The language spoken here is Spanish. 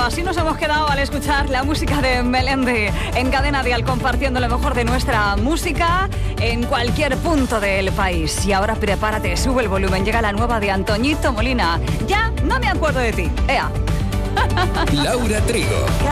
así nos hemos quedado al escuchar la música de Melendi en Cadena Dial, compartiendo lo mejor de nuestra música en cualquier punto del país. Y ahora prepárate, sube el volumen, llega la nueva de Antoñito Molina. Ya no me acuerdo de ti. Ea. Laura Trigo.